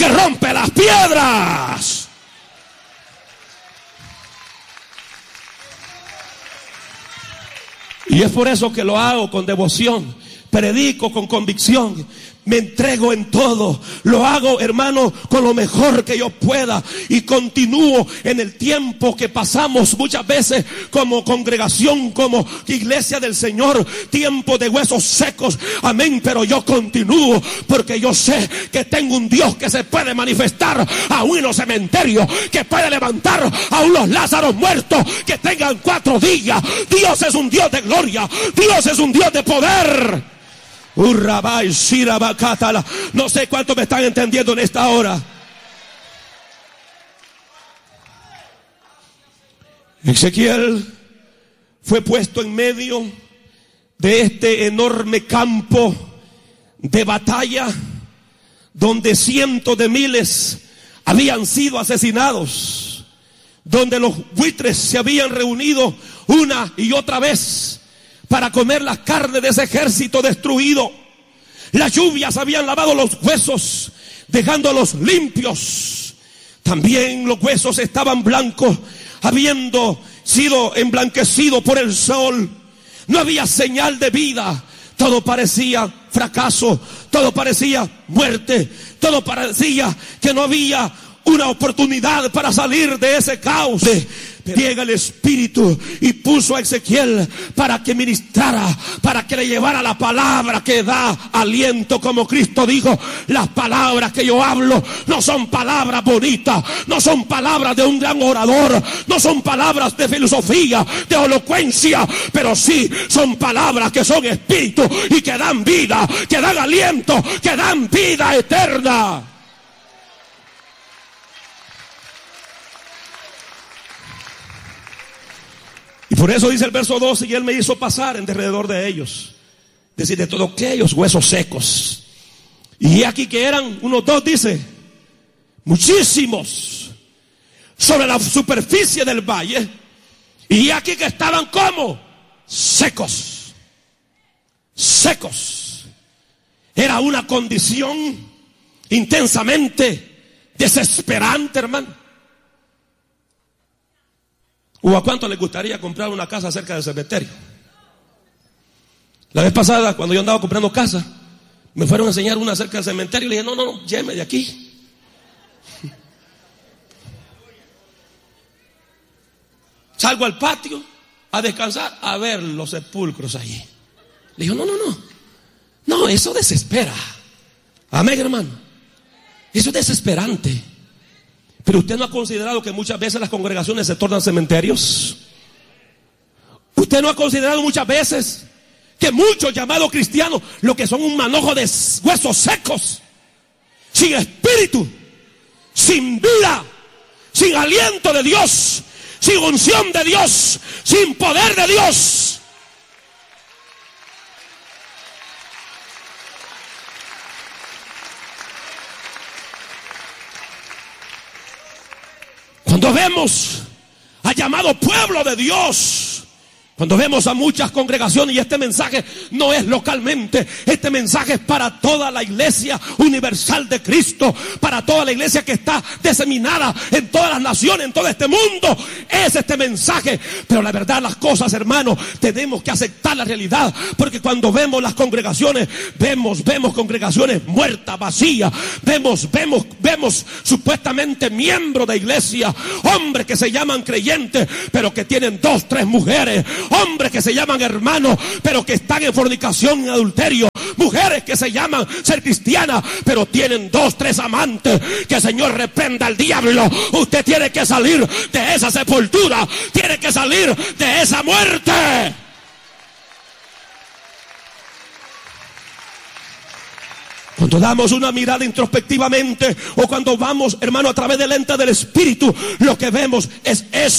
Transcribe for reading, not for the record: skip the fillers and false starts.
que rompe las piedras. Y es por eso que lo hago con devoción, predico con convicción, me entrego en todo, lo hago, hermano, con lo mejor que yo pueda, y continúo en el tiempo que pasamos muchas veces como congregación, como iglesia del Señor, tiempo de huesos secos, amén, pero yo continúo porque yo sé que tengo un Dios que se puede manifestar aún en los cementerios, que puede levantar a unos Lázaros muertos que tengan 4 días. Dios es un Dios de gloria, Dios es un Dios de poder. No sé cuántos me están entendiendo en esta hora. Ezequiel fue puesto en medio de este enorme campo de batalla, donde cientos de miles habían sido asesinados, donde los buitres se habían reunido una y otra vez para comer las carnes de ese ejército destruido. Las lluvias habían lavado los huesos, dejándolos limpios. También los huesos estaban blancos, habiendo sido emblanquecidos por el sol. No había señal de vida. Todo parecía fracaso, todo parecía muerte, todo parecía que no había una oportunidad para salir de ese caos. Llega el Espíritu y puso a Ezequiel para que ministrara, para que le llevara la palabra que da aliento, como Cristo dijo: las palabras que yo hablo no son palabras bonitas, no son palabras de un gran orador, no son palabras de filosofía, de elocuencia, pero sí son palabras que son espíritu y que dan vida, que dan aliento, que dan vida eterna. Y por eso dice el verso 12: y él me hizo pasar en derredor de ellos, es decir, de todos aquellos huesos secos. Y aquí que eran unos 2, dice, muchísimos, sobre la superficie del valle. Y aquí que estaban como secos, secos. Era una condición intensamente desesperante, hermano. ¿O a cuánto les gustaría comprar una casa cerca del cementerio? La vez pasada, cuando yo andaba comprando casa, me fueron a enseñar una cerca del cementerio. Y le dije, no, lléveme de aquí. Salgo al patio a descansar, a ver los sepulcros allí. Le digo, no, eso desespera. Amén, hermano. Eso es desesperante. Pero usted no ha considerado que muchas veces las congregaciones se tornan cementerios. Usted no ha considerado muchas veces que muchos llamados cristianos lo que son un manojo de huesos secos, sin espíritu, sin vida, sin aliento de Dios, sin unción de Dios, sin poder de Dios. Cuando vemos al llamado pueblo de Dios, cuando vemos a muchas congregaciones, y este mensaje no es localmente, este mensaje es para toda la iglesia universal de Cristo, para toda la iglesia que está diseminada en todas las naciones, en todo este mundo, es este mensaje. Pero la verdad, las cosas, hermanos, tenemos que aceptar la realidad, porque cuando vemos las congregaciones, vemos congregaciones muertas, vacías, vemos supuestamente miembros de iglesia, hombres que se llaman creyentes, pero que tienen 2, 3 mujeres, hombres que se llaman hermanos, pero que están en fornicación, en adulterio, mujeres que se llaman ser cristianas, pero tienen 2, 3 amantes. Que el Señor reprenda al diablo. Usted tiene que salir de esa sepultura, tiene que salir de esa muerte. Cuando damos una mirada introspectivamente, o cuando vamos, hermano, a través del lente del Espíritu, lo que vemos es eso.